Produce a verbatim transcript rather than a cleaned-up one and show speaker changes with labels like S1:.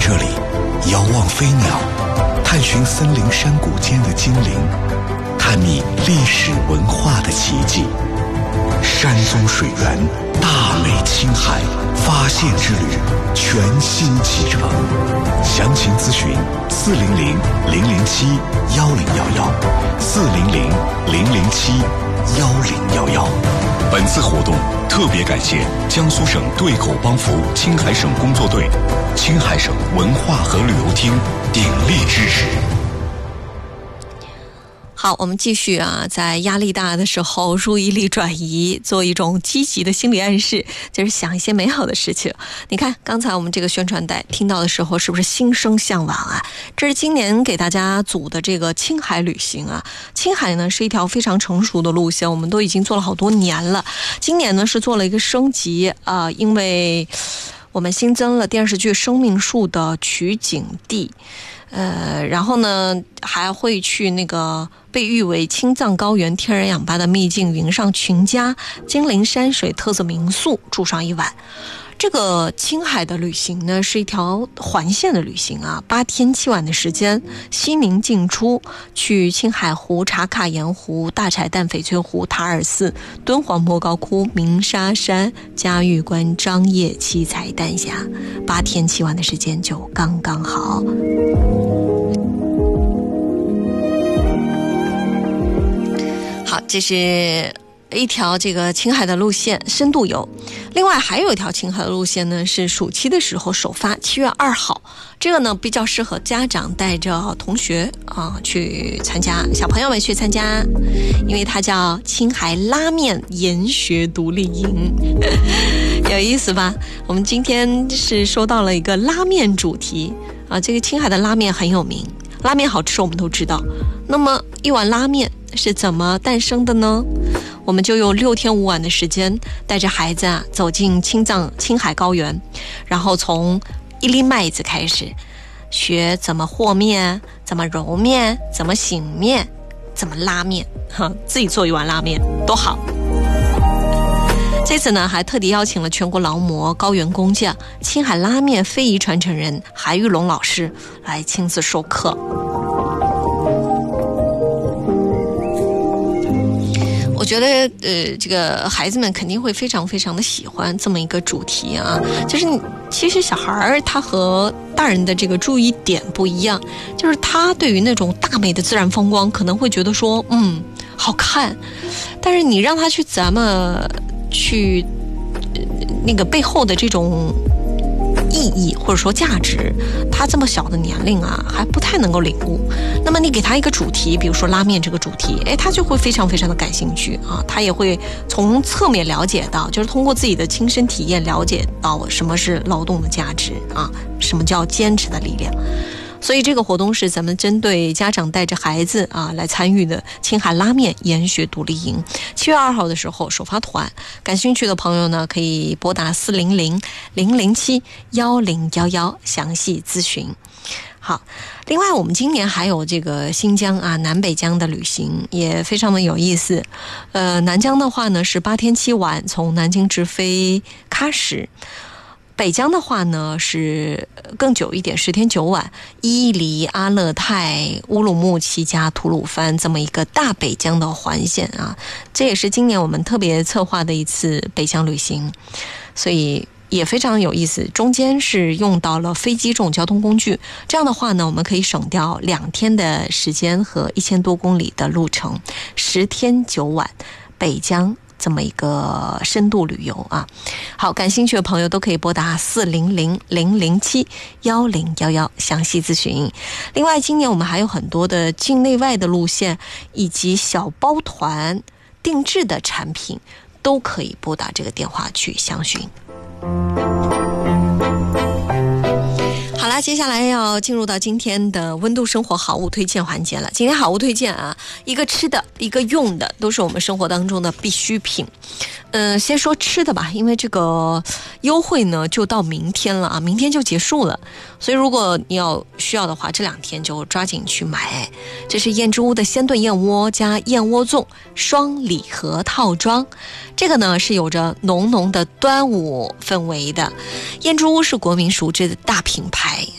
S1: 这里，遥望飞鸟，探寻森林山谷间的精灵，探秘历史文化的奇迹。山中水源，大美青海，发现之旅全新启程。详情咨询四零零零零七幺零幺幺，四零零零零七幺零幺幺。本次活动特别感谢江苏省对口帮扶青海省工作队、青海省文化和旅游厅鼎力支持。
S2: 好，我们继续啊，在压力大的时候，注意力转移，做一种积极的心理暗示，就是想一些美好的事情。你看，刚才我们这个宣传带听到的时候，是不是心生向往啊？这是今年给大家组的这个青海旅行啊。青海呢是一条非常成熟的路线，我们都已经做了好多年了。今年呢是做了一个升级啊、呃，因为我们新增了电视剧《生命树》的取景地。呃，然后呢，还会去那个被誉为青藏高原天然氧吧的秘境云上群家金陵山水特色民宿住上一晚。这个青海的旅行呢是一条环线的旅行啊，八天七晚的时间，西宁进出，去青海湖、茶卡盐湖、大柴旦翡翠湖、塔尔寺、敦煌莫高窟、鸣沙山、嘉峪关、张掖、七彩丹霞，八天七晚的时间就刚刚好。好，这是一条这个青海的路线，深度游。另外还有一条青海的路线呢，是暑期的时候首发，七月二号。这个呢比较适合家长带着同学啊、呃、去参加，小朋友们去参加，因为它叫青海拉面研学独立营，有意思吧？我们今天是说到了一个拉面主题啊，这个青海的拉面很有名，拉面好吃我们都知道。那么一碗拉面是怎么诞生的呢？我们就用六天五晚的时间，带着孩子啊走进青藏青海高原，然后从一粒麦子开始，学怎么和面，怎么揉面，怎么醒面，怎么拉面，哈，自己做一碗拉面多好。这次呢，还特地邀请了全国劳模、高原工匠、青海拉面非遗传承人韩玉龙老师来亲自授课。我觉得呃，这个孩子们肯定会非常非常的喜欢这么一个主题啊，就是你其实小孩儿他和大人的这个注意点不一样，就是他对于那种大美的自然风光可能会觉得说嗯好看，但是你让他去咱们去、呃、那个背后的这种意义或者说价值，他这么小的年龄啊还不太能够领悟。那么你给他一个主题，比如说拉面这个主题，哎，他就会非常非常的感兴趣啊，他也会从侧面了解到，就是通过自己的亲身体验了解到什么是劳动的价值啊，什么叫坚持的力量。所以这个活动是咱们针对家长带着孩子啊来参与的青海拉面研学独立营，七月二号的时候首发团，感兴趣的朋友呢可以拨打四零零零零七幺零幺幺详细咨询。好，另外我们今年还有这个新疆啊南北疆的旅行也非常的有意思。呃，南疆的话呢是八天七晚，从南京直飞喀什。北疆的话呢是更久一点，十天九晚，伊犁、阿勒泰、乌鲁木齐加吐鲁番这么一个大北疆的环线啊，这也是今年我们特别策划的一次北疆旅行，所以也非常有意思。中间是用到了飞机这种交通工具，这样的话呢，我们可以省掉两天的时间和一千多公里的路程，十天九晚，北疆这么一个深度旅游啊。好，感兴趣的朋友都可以拨打四零零零零七幺零幺幺详细咨询。另外今年我们还有很多的境内外的路线以及小包团定制的产品，都可以拨打这个电话去详询。好啦，接下来要进入到今天的温度生活好物推荐环节了。今天好物推荐啊，一个吃的，一个用的，都是我们生活当中的必需品。嗯、呃，先说吃的吧，因为这个优惠呢就到明天了啊，明天就结束了，所以如果你要需要的话，这两天就抓紧去买。这是燕之屋的鲜炖燕窝加燕窝粽双礼盒套装，这个呢是有着浓浓的端午氛围的。燕之屋是国民熟知的大品牌